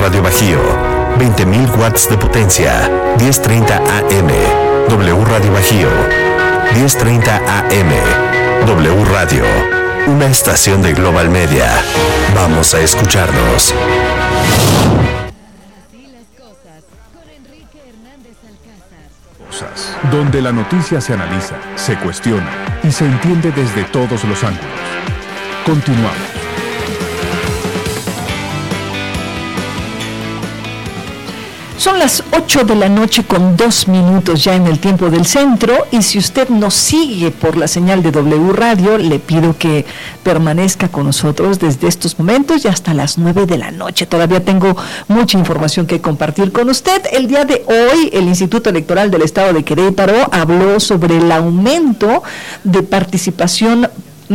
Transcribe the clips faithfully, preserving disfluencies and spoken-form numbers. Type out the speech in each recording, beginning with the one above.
Radio Bajío, veinte mil watts de potencia, diez treinta A M. W Radio Bajío, diez treinta A M. W Radio, una estación de Global Media. Vamos a escucharnos. Donde la noticia se analiza, se cuestiona y se entiende desde todos los ángulos. Continuamos. Son las ocho de la noche con dos minutos ya en el tiempo del centro, y si usted nos sigue por la señal de W Radio, le pido que permanezca con nosotros desde estos momentos y hasta las nueve de la noche. Todavía tengo mucha información que compartir con usted. El día de hoy, el Instituto Electoral del Estado de Querétaro habló sobre el aumento de participación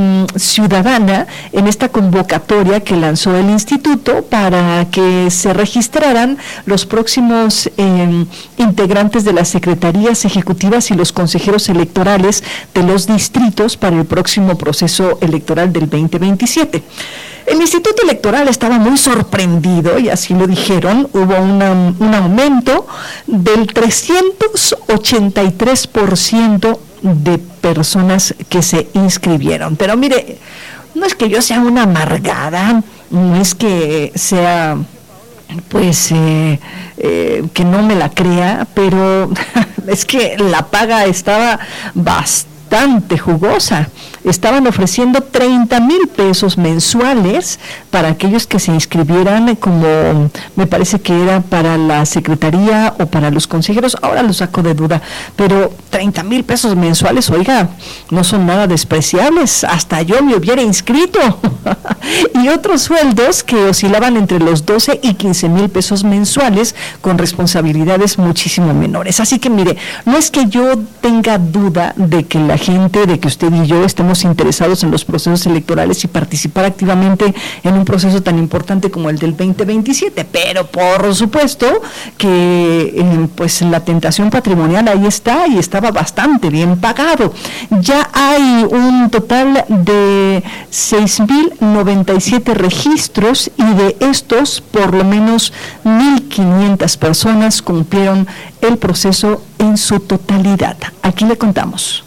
ciudadana en esta convocatoria que lanzó el instituto para que se registraran los próximos eh, integrantes de las secretarías ejecutivas y los consejeros electorales de los distritos para el próximo proceso electoral del veinte veintisiete. El Instituto Electoral estaba muy sorprendido, y así lo dijeron. Hubo una, un aumento del trescientos ochenta y tres por ciento de personas que se inscribieron. Pero mire, no es que yo sea una amargada, no es que sea, pues, eh, eh, que no me la crea, pero es que la paga estaba bastante jugosa. Estaban ofreciendo treinta mil pesos mensuales para aquellos que se inscribieran, como me parece que era para la secretaría o para los consejeros. Ahora lo saco de duda, pero treinta mil pesos mensuales, oiga, no son nada despreciables. Hasta yo me hubiera inscrito. Y otros sueldos que oscilaban entre los doce y quince mil pesos mensuales, con responsabilidades muchísimo menores. Así que mire, no es que yo tenga duda de que la gente, de que usted y yo estemos interesados en los procesos electorales y participar activamente en un proceso tan importante como el del veinte veintisiete, pero por supuesto que eh, pues la tentación patrimonial ahí está, y estaba bastante bien pagado. Ya hay un total de seis mil noventa y siete registros, y de estos por lo menos mil quinientas personas cumplieron el proceso en su totalidad. Aquí le contamos.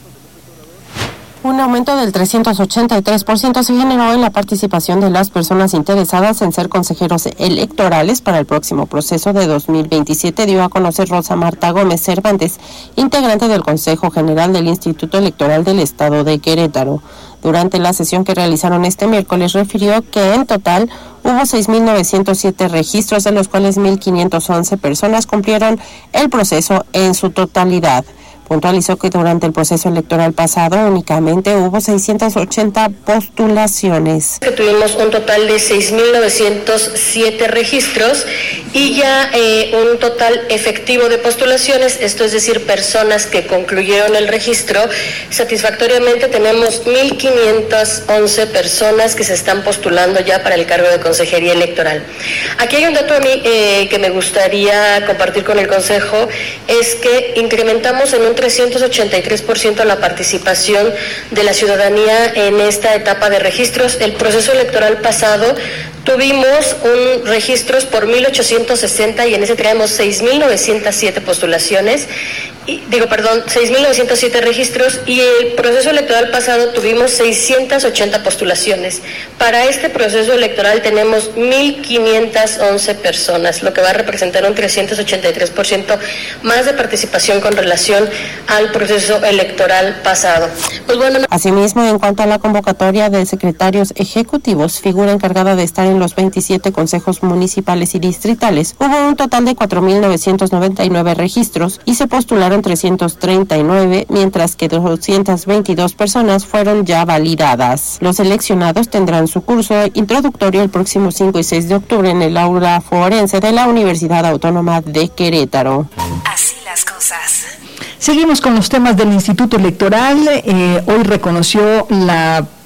Un aumento del trescientos ochenta y tres por ciento se generó en la participación de las personas interesadas en ser consejeros electorales para el próximo proceso de dos mil veintisiete, dio a conocer Rosa Marta Gómez Cervantes, integrante del Consejo General del Instituto Electoral del Estado de Querétaro. Durante la sesión que realizaron este miércoles, refirió que en total hubo seis mil novecientos siete registros, de los cuales mil quinientas once personas cumplieron el proceso en su totalidad. Puntualizó que durante el proceso electoral pasado únicamente hubo seiscientas ochenta postulaciones. Tuvimos un total de seis mil novecientos siete registros y ya eh, un total efectivo de postulaciones, esto es decir, personas que concluyeron el registro satisfactoriamente. Tenemos mil quinientas once personas que se están postulando ya para el cargo de consejería electoral. Aquí hay un dato a mí eh, que me gustaría compartir con el Consejo, es que incrementamos en un trescientos ochenta y tres por ciento la participación de la ciudadanía en esta etapa de registros. El proceso electoral pasado tuvimos un registros por mil ochocientos sesenta y en ese traemos seis mil novecientos siete postulaciones, y, digo, perdón, seis mil novecientos siete registros, y el proceso electoral pasado tuvimos seiscientas ochenta postulaciones. Para este proceso electoral tenemos mil quinientas once personas, lo que va a representar un trescientos ochenta y tres por ciento más de participación con relación al proceso electoral pasado. Pues bueno, no... Asimismo, en cuanto a la convocatoria de secretarios ejecutivos, figura encargada de estar en los veintisiete consejos municipales y distritales, hubo un total de cuatro mil novecientos noventa y nueve registros y se postularon trescientos treinta y nueve, mientras que doscientas veintidós personas fueron ya validadas. Los seleccionados tendrán su curso introductorio el próximo cinco y seis de octubre en el aula forense de la Universidad Autónoma de Querétaro. Así las cosas. Seguimos con los temas del Instituto Electoral. Eh, hoy reconoció la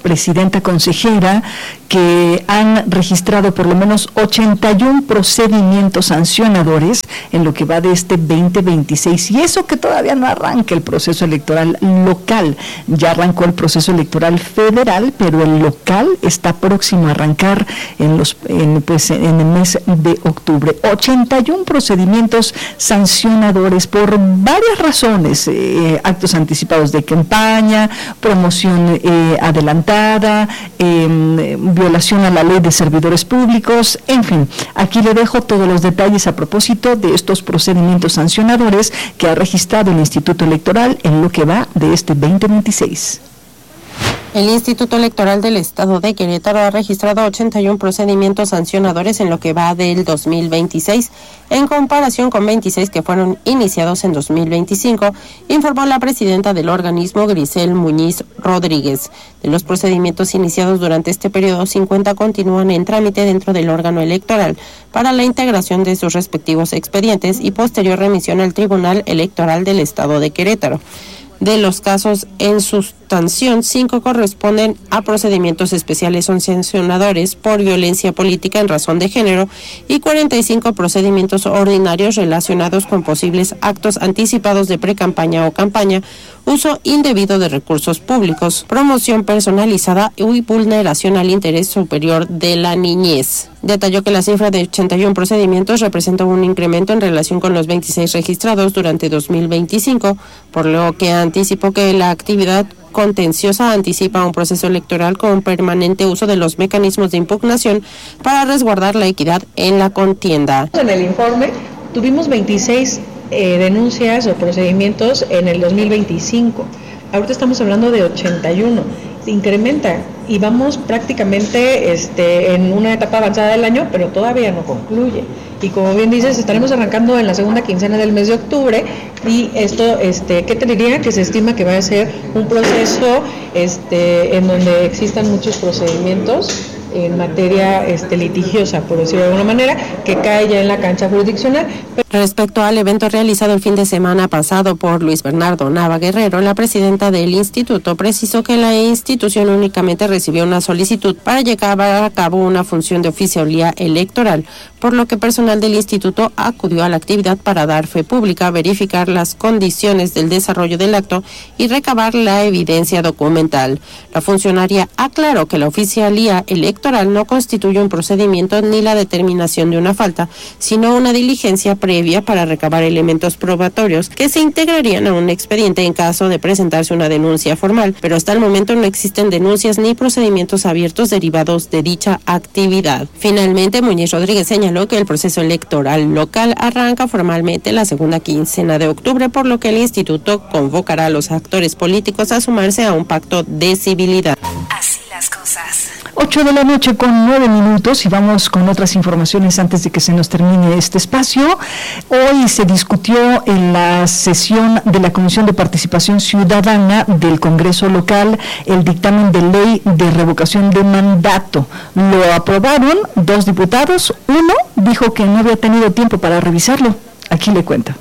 presidenta consejera, que han registrado por lo menos ochenta y uno procedimientos sancionadores en lo que va de este veinte veintiséis, y eso que todavía no arranca el proceso electoral local. Ya arrancó el proceso electoral federal, pero el local está próximo a arrancar en los en, pues en el mes de octubre. ochenta y uno procedimientos sancionadores por varias razones: eh, actos anticipados de campaña, promoción eh, adelantada, eh, violación a la ley de servidores públicos, en fin. Aquí le dejo todos los detalles a propósito de estos procedimientos sancionadores que ha registrado el Instituto Electoral en lo que va de este veinte veintiséis. El Instituto Electoral del Estado de Querétaro ha registrado ochenta y uno procedimientos sancionadores en lo que va del dos mil veintiséis, en comparación con veintiséis que fueron iniciados en dos mil veinticinco, informó la presidenta del organismo, Grisel Muñiz Rodríguez. De los procedimientos iniciados durante este periodo, cincuenta continúan en trámite dentro del órgano electoral para la integración de sus respectivos expedientes y posterior remisión al Tribunal Electoral del Estado de Querétaro. De los casos en sustanción, cinco corresponden a procedimientos especiales o sancionadores por violencia política en razón de género y cuarenta y cinco procedimientos ordinarios relacionados con posibles actos anticipados de precampaña o campaña, uso indebido de recursos públicos, promoción personalizada y vulneración al interés superior de la niñez. Detalló que la cifra de ochenta y uno procedimientos representa un incremento en relación con los veintiséis registrados durante dos mil veinticinco, por lo que anticipó que la actividad contenciosa anticipa un proceso electoral con permanente uso de los mecanismos de impugnación para resguardar la equidad en la contienda. En el informe tuvimos veintiséis eh, denuncias o procedimientos en el dos mil veinticinco. Ahorita estamos hablando de ochenta y uno. Se incrementa y vamos prácticamente este, en una etapa avanzada del año, pero todavía no concluye. Y como bien dices, estaremos arrancando en la segunda quincena del mes de octubre, y esto, este, ¿qué te diría? Que se estima que va a ser un proceso este, en donde existan muchos procedimientos en materia este, litigiosa, por decirlo de alguna manera, que cae ya en la cancha jurisdiccional. Respecto al evento realizado el fin de semana pasado por Luis Bernardo Nava Guerrero, la presidenta del instituto precisó que la institución únicamente recibió una solicitud para llevar a cabo una función de oficialía electoral, por lo que personal del instituto acudió a la actividad para dar fe pública, verificar las condiciones del desarrollo del acto y recabar la evidencia documental. La funcionaria aclaró que la oficialía electoral no constituye un procedimiento ni la determinación de una falta, sino una diligencia previa para recabar elementos probatorios que se integrarían a un expediente en caso de presentarse una denuncia formal, pero hasta el momento no existen denuncias ni procedimientos abiertos derivados de dicha actividad. Finalmente, Muñiz Rodríguez señaló que el proceso electoral local arranca formalmente la segunda quincena de octubre, por lo que el instituto convocará a los actores políticos a sumarse a un pacto de civilidad. Así las cosas. ocho de la noche con nueve minutos y vamos con otras informaciones antes de que se nos termine este espacio. Hoy se discutió en la sesión de la Comisión de Participación Ciudadana del Congreso Local el dictamen de ley de revocación de mandato. Lo aprobaron dos diputados, uno dijo que no había tenido tiempo para revisarlo. Aquí le cuenta.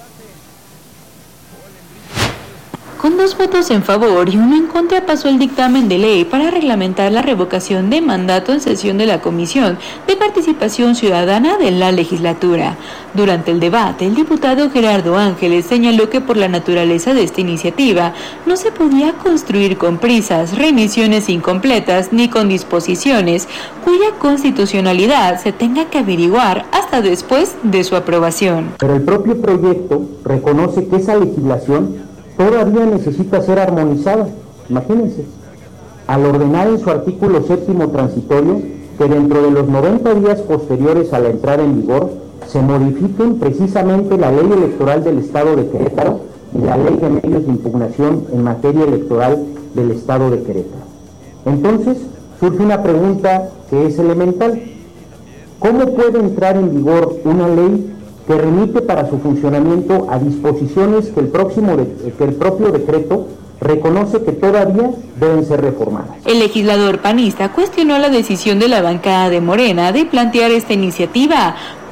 Con dos votos en favor y uno en contra pasó el dictamen de ley para reglamentar la revocación de mandato en sesión de la Comisión de Participación Ciudadana de la legislatura. Durante el debate, el diputado Gerardo Ángeles señaló que por la naturaleza de esta iniciativa no se podía construir con prisas, remisiones incompletas ni con disposiciones cuya constitucionalidad se tenga que averiguar hasta después de su aprobación. Pero el propio proyecto reconoce que esa legislación todavía necesita ser armonizada. Imagínense, al ordenar en su artículo séptimo transitorio que dentro de los noventa días posteriores a la entrada en vigor se modifiquen precisamente la ley electoral del Estado de Querétaro y la ley de medios de impugnación en materia electoral del Estado de Querétaro. Entonces surge una pregunta que es elemental: ¿cómo puede entrar en vigor una ley que remite para su funcionamiento a disposiciones que el próximo de, que el propio decreto reconoce que todavía deben ser reformadas? El legislador panista cuestionó la decisión de la bancada de Morena de plantear esta iniciativa,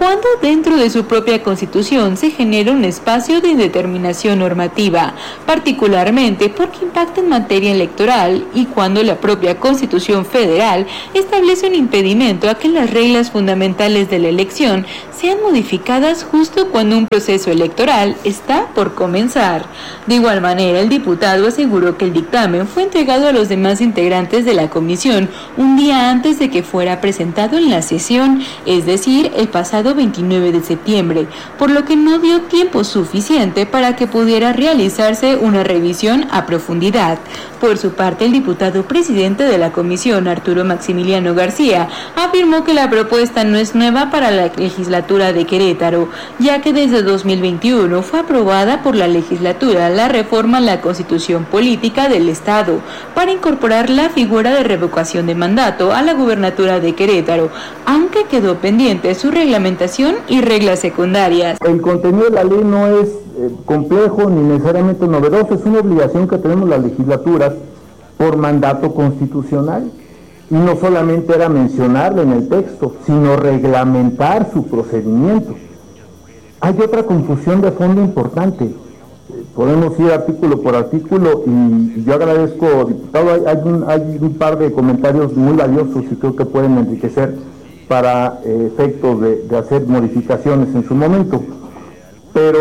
cuando dentro de su propia Constitución se genera un espacio de indeterminación normativa, particularmente porque impacta en materia electoral y cuando la propia Constitución Federal establece un impedimento a que las reglas fundamentales de la elección sean modificadas justo cuando un proceso electoral está por comenzar. De igual manera, el diputado aseguró que el dictamen fue entregado a los demás integrantes de la comisión un día antes de que fuera presentado en la sesión, es decir, el pasado veintinueve de septiembre, por lo que no dio tiempo suficiente para que pudiera realizarse una revisión a profundidad. Por su parte, el diputado presidente de la comisión, Arturo Maximiliano García, afirmó que la propuesta no es nueva para la legislatura de Querétaro, ya que desde dos mil veintiuno fue aprobada por la legislatura la reforma a la Constitución Política del Estado para incorporar la figura de revocación de mandato a la gubernatura de Querétaro, aunque quedó pendiente su reglamentación y reglas secundarias. El contenido de la ley no es eh, complejo ni necesariamente novedoso, es una obligación que tenemos las legislaturas por mandato constitucional. Y no solamente era mencionarlo en el texto, sino reglamentar su procedimiento. Hay otra confusión de fondo importante. Podemos ir artículo por artículo y yo agradezco, diputado, hay, hay, un, hay un par de comentarios muy valiosos y creo que pueden enriquecer para eh, efectos de, de hacer modificaciones en su momento. Pero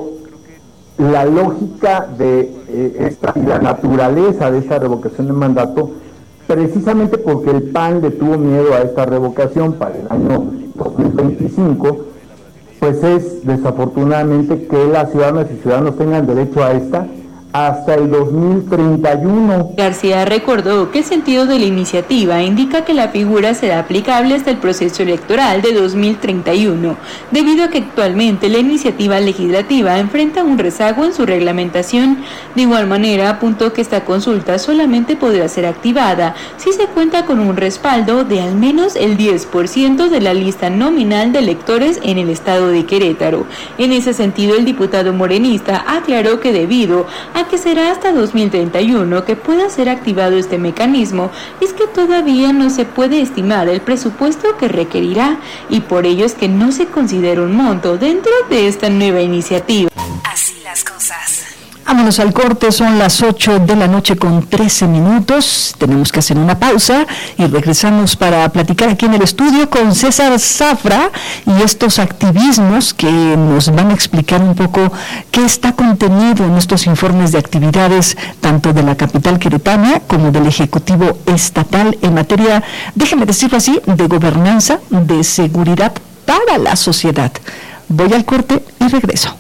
la lógica de eh, esta, y la naturaleza de esta revocación de mandato, precisamente porque el P A N le tuvo miedo a esta revocación para el año dos mil veinticinco, pues es desafortunadamente que las ciudadanas y ciudadanos tengan derecho a esta hasta el dos mil treinta y uno. García recordó que el sentido de la iniciativa indica que la figura será aplicable hasta el proceso electoral de dos mil treinta y uno, debido a que actualmente la iniciativa legislativa enfrenta un rezago en su reglamentación. De igual manera, apuntó que esta consulta solamente podrá ser activada si se cuenta con un respaldo de al menos el diez por ciento de la lista nominal de electores en el estado de Querétaro. En ese sentido, el diputado morenista aclaró que debido a que será hasta dos mil treinta y uno que pueda ser activado este mecanismo, es que todavía no se puede estimar el presupuesto que requerirá y por ello es que no se considera un monto dentro de esta nueva iniciativa. Así las cosas. Vámonos al corte, son las ocho de la noche con trece minutos, tenemos que hacer una pausa y regresamos para platicar aquí en el estudio con César Zafra y estos activismos que nos van a explicar un poco qué está contenido en estos informes de actividades tanto de la capital queretana como del Ejecutivo Estatal en materia, déjeme decirlo así, de gobernanza, de seguridad para la sociedad. Voy al corte y regreso.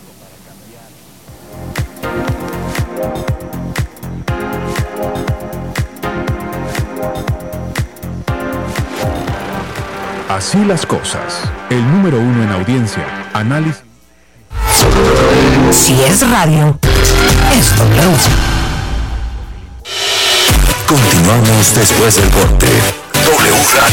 Así las cosas. El número uno en audiencia, análisis. Si es radio, es W. Continuamos después del corte. W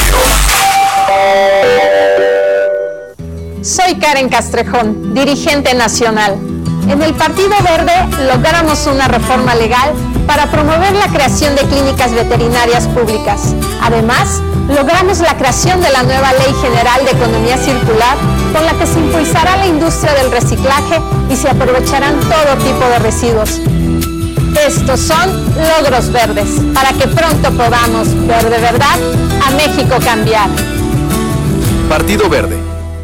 Radio. Soy Karen Castrejón, dirigente nacional. En el Partido Verde logramos una reforma legal para promover la creación de clínicas veterinarias públicas. Además, logramos la creación de la nueva Ley General de Economía Circular, con la que se impulsará la industria del reciclaje y se aprovecharán todo tipo de residuos. Estos son logros verdes, para que pronto podamos ver de verdad a México cambiar. Partido Verde.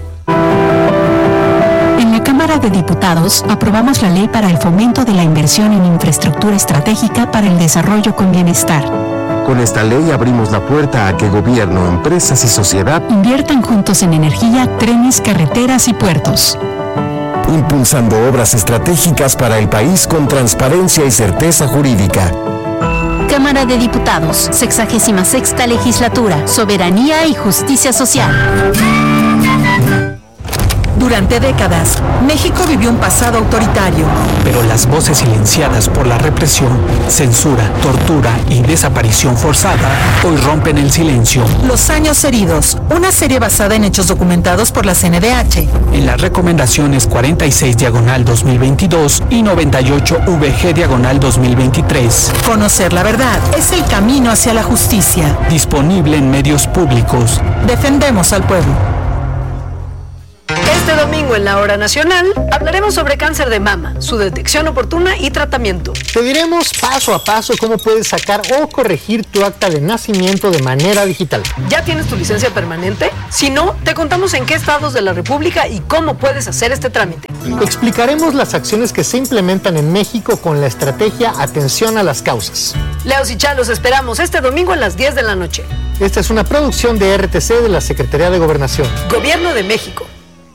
En la Cámara de Diputados aprobamos la ley para el fomento de la inversión en infraestructura estratégica para el desarrollo con bienestar. Con esta ley abrimos la puerta a que gobierno, empresas y sociedad inviertan juntos en energía, trenes, carreteras y puertos. Impulsando obras estratégicas para el país con transparencia y certeza jurídica. Cámara de Diputados, sexagésima sexta legislatura, soberanía y justicia social. Durante décadas, México vivió un pasado autoritario. Pero las voces silenciadas por la represión, censura, tortura y desaparición forzada hoy rompen el silencio. Los años heridos, una serie basada en hechos documentados por la C N D H. En las recomendaciones cuarenta y seis diagonal dos mil veintidós y noventa y ocho V G diagonal dos mil veintitrés. Conocer la verdad es el camino hacia la justicia. Disponible en medios públicos. Defendemos al pueblo. Este domingo en la Hora Nacional hablaremos sobre cáncer de mama, su detección oportuna y tratamiento. Te diremos paso a paso cómo puedes sacar o corregir tu acta de nacimiento de manera digital. ¿Ya tienes tu licencia permanente? Si no, te contamos en qué estados de la República y cómo puedes hacer este trámite. Explicaremos las acciones que se implementan en México con la estrategia Atención a las Causas. Leos y Chá, los esperamos este domingo a las diez de la noche. Esta es una producción de R T C de la Secretaría de Gobernación. Gobierno de México.